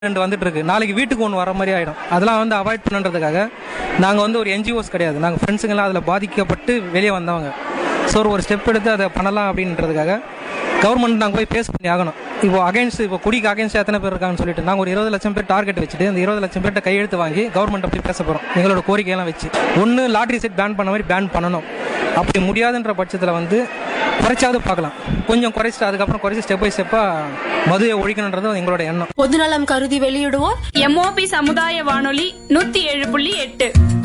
2 வந்துட்டு இருக்கு. நாளைக்கு வீட்டுக்கு 1 வர மாதிரி ஆயிடும். அதெல்லாம் வந்து அவாய்ட் பண்ணுறதுக்காக நாங்கள் வந்து ஒரு என்ஜிஓஸ் கிடையாது, நாங்கள் ஃப்ரெண்ட்ஸுங்கெல்லாம் அதில் பாதிக்கப்பட்டு வெளியே வந்தவங்க. ஸோ ஒரு ஸ்டெப் எடுத்து அதை பண்ணலாம் அப்படின்றதுக்காக கவர்மெண்ட் நாங்கள் போய் பேஸ் பண்ணி ஆகணும். இப்போ குடிக்கு அகைன்ஸ்ட் எத்தனை பேர் இருக்காங்கன்னு சொல்லிட்டு நாங்கள் ஒரு 20 லட்சம் பேர் டார்கெட் வச்சுட்டு அந்த 20 லட்சம் பேர்கிட்ட கையெழுத்து வாங்கி கவர்மெண்ட் அப்படி பேச போகிறோம். எங்களோட கோரிக்கையெல்லாம் வச்சு ஒன்று லாட்ரி செட் பேன் பண்ண மாதிரி பேன் பண்ணணும். அப்படி முடியாதுன்ற பட்சத்தில் வந்து குறைச்சாவது பார்க்கலாம். கொஞ்சம் குறைச்சிட்டு அதுக்கப்புறம் குறைச்சி ஸ்டெப் பை ஸ்டெப்பாக மதுவை ஒழிக்கணுன்றது எங்களோட எண்ணம். பொதுநலம் கருதி வெளியிடுவோர் MOP சமுதாய வானொலி 107.8.